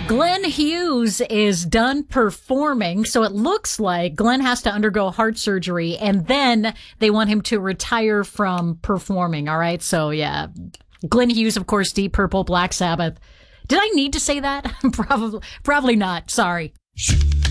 Glenn Hughes is done performing, so it looks like Glenn has to undergo heart surgery, and then they want him to retire from performing, all right? So, yeah, Glenn Hughes, of course, Deep Purple, Black Sabbath. Did I need to say that? Probably not. Sorry.